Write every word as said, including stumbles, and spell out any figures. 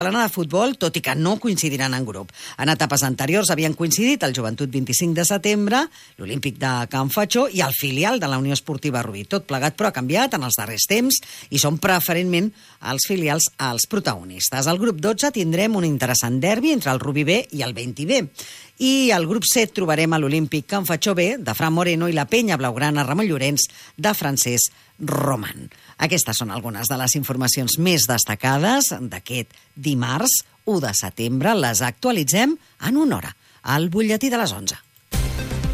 Catalana de futbol, tot i que no coincidiran en grup. En etapes anteriors havien coincidit el Joventut vint-i-cinc de setembre, l'Olímpic de Can Fatxó i el filial de la Unió Esportiva Rubí. Tot plegat, però, ha canviat en els darrers temps i són preferentment els filials els protagonistes. Al grup dotze tindrem un interessant derbi entre el Rubí B i el Venti B. I al grup set trobarem a l'Olímpic Can Fatxó B de Fran Moreno i la Penya Blaugrana Ramon Llorenç de Francesc Roman. Aquestes són algunes de les informacions més destacades d'aquest dimarts u de setembre. Les actualitzem en una hora, al butlletí de les onze.